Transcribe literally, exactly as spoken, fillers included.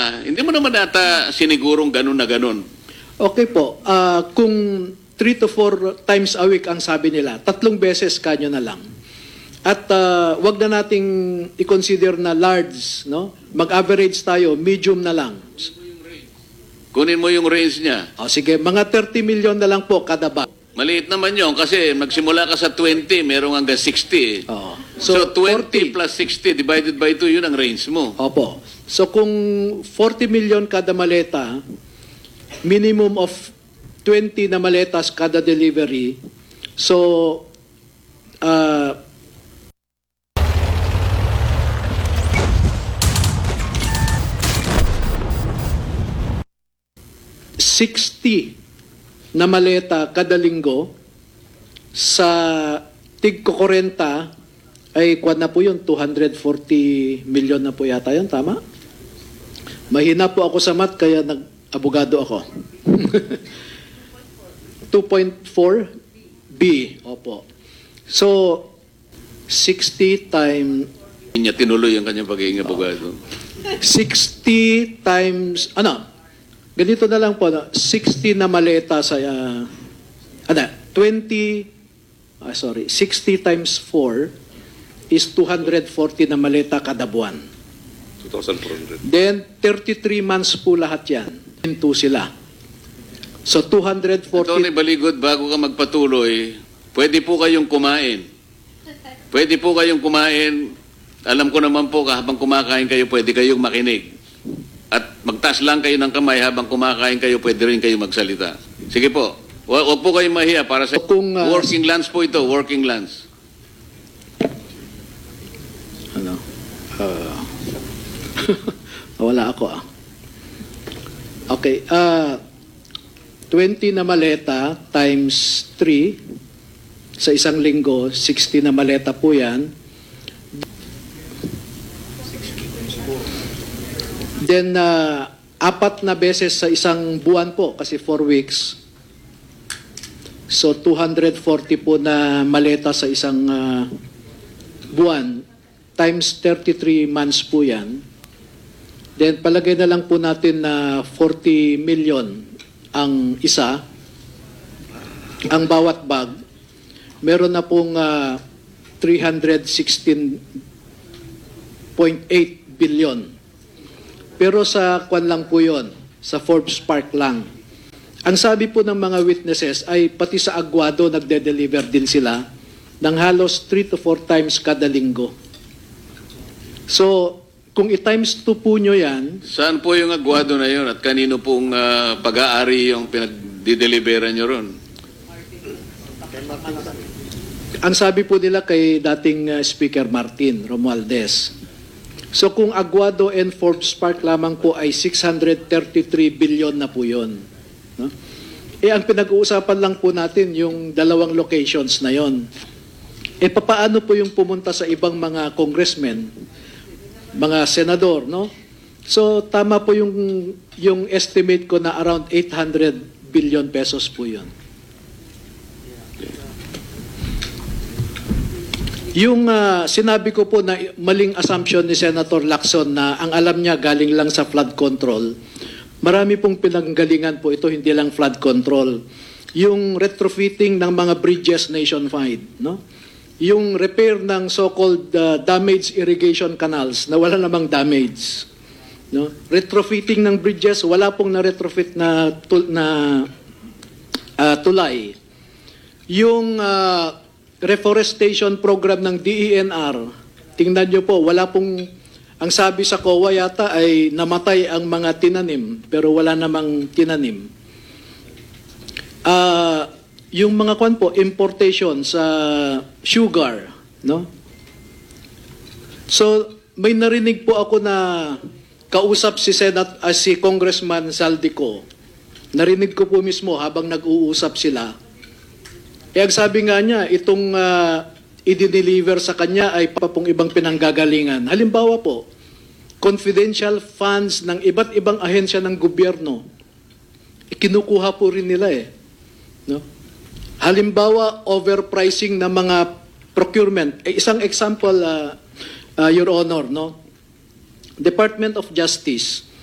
hindi mo naman ata sinigurong ganun na ganun. Okay po. Ah, kung three to four times a week ang sabi nila, tatlong beses kanyo na lang. At ah, wag na nating i-consider na large, no? Mag-average tayo, medium na lang. Kunin mo yung range niya. O sige, mga thirty million na lang po kada bag. Maliit naman yun kasi magsimula ka sa twenty, merong hanggang sixty. Oo. So, So, twenty forty. plus sixty divided by two, yun ang range mo. Opo. So kung forty million kada maleta, minimum of twenty na maletas kada delivery. So, uh, sixty na maleta kada linggo sa tig forty ay kwan na po yun, two hundred forty million na po yata yun, tama? Mahina po ako sa math kaya nag-abogado ako. two point four B, opo. So, sixty times, Hindi niya tinuloy ang kanyang pagiging abogado. sixty times, ano, ganito na lang po, no? sixty na maleta sa, uh, ano, twenty, ah, sorry, sixty times four is two hundred forty na maleta kada buwan. two thousand four hundred. Then, thirty-three months po lahat yan. Into sila. So, two hundred forty. Atty. Baligod, bago ka magpatuloy, pwede po kayong kumain. Pwede po kayong kumain. Alam ko naman po, habang kumakain kayo, pwede kayong makinig. At magtaas lang kayo ng kamay habang kumakain kayo, pwede rin kayo magsalita. Sige po. Hu- Huwag po kayong mahiya para sa Kung, uh, working lands po ito, working lands. Ano? Uh, wala ako ah. Okay. Uh, twenty na maleta times three sa isang linggo, sixty na maleta po yan. Then, uh, apat na beses sa isang buwan po kasi four weeks. So, two hundred forty po na maleta sa isang uh, buwan times thirty-three months po yan. Then, palagay na lang po natin na forty million ang isa, ang bawat bag. Meron na pong uh, three hundred sixteen point eight billion. Pero sa kwan lang po yon, sa Forbes Park lang. Ang sabi po ng mga witnesses ay pati sa Aguado nagde-deliver din sila ng halos three to four times kada linggo. So, kung i-times two po nyo yan, Saan po yung agwado na yun at kanino pong ah, pag-aari yung pinag-deliveran nyo ron? ang sabi po nila kay dating uh, Speaker Martin Romualdez. So kung Aguado and Forbes Park lamang po ay six hundred thirty-three billion na po yun. No? Eh ang pinag-uusapan lang po natin yung dalawang locations na yon. Eh papaano po yung pumunta sa ibang mga congressmen, mga senador, no? So tama po yung yung estimate ko na around eight hundred billion pesos po yun. Yung uh, sinabi ko po na maling assumption ni Senator Lacson na ang alam niya galing lang sa flood control, marami pong pinanggalingan po ito, hindi lang flood control. Yung retrofitting ng mga bridges nationwide, no? Yung repair ng so-called uh, damaged irrigation canals na wala namang damage, no? Retrofitting ng bridges, wala pong na-retrofit na, tul- na uh, tulay. Yung uh, reforestation program ng D E N R, tingnan nyo po, wala pong, ang sabi sa C O A yata ay namatay ang mga tinanim, pero wala namang tinanim. Ah... Uh, Yung mga kwan po, importation sa sugar, no? So, may narinig po ako na kausap si Senat, uh, si Congressman Saldico. Narinig ko po mismo habang nag-uusap sila. Eh, ang sabi nga niya, itong uh, i-deliver sa kanya ay pa pong ibang pinanggagalingan. Halimbawa po, confidential funds ng iba't ibang ahensya ng gobyerno. Ikinukuha po rin nila eh. No? Halimbawa, overpricing ng mga procurement. Eh, isang example, uh, uh, Your Honor, no? Department of Justice.